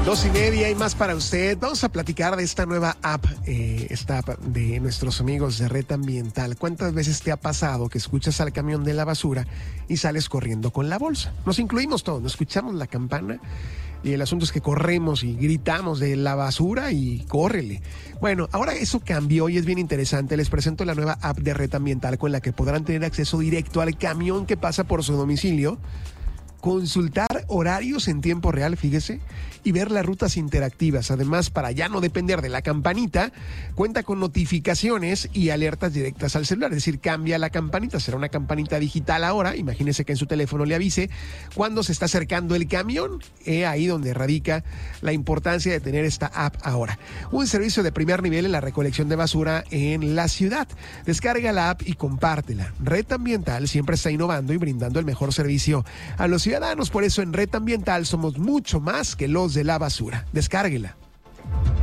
2:30 y más para usted. Vamos a platicar de esta nueva app, esta app de nuestros amigos de Red Ambiental. ¿Cuántas veces te ha pasado que escuchas al camión de la basura y sales corriendo con la bolsa? Nos incluimos todos, nos escuchamos la campana y el asunto es que corremos y gritamos de la basura y córrele. Bueno, ahora eso cambió y es bien interesante. Les presento la nueva app de Red Ambiental con la que podrán tener acceso directo al camión que pasa por su domicilio, consultar horarios en tiempo real, fíjese, y ver las rutas interactivas. Además, para ya no depender de la campanita, cuenta con notificaciones y alertas directas al celular. Es decir, cambia la campanita, será una campanita digital ahora. Imagínese que en su teléfono le avise cuando se está acercando el camión. Ahí donde radica la importancia de tener esta app ahora. Un servicio de primer nivel en la recolección de basura en la ciudad. Descarga la app y compártela. Red Ambiental siempre está innovando y brindando el mejor servicio a los ciudadanos. Por eso en Red Ambiental somos mucho más que los de la basura. Descárguela.